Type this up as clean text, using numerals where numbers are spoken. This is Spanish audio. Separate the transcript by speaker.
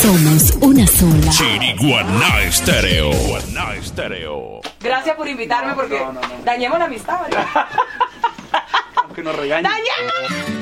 Speaker 1: Somos una sola.
Speaker 2: Chiriguaná Estéreo. Chiriguaná Estéreo.
Speaker 3: Gracias por invitarme porque dañemos la amistad, ¿verdad?
Speaker 4: Aunque nos regañen.
Speaker 3: ¡Dañemos!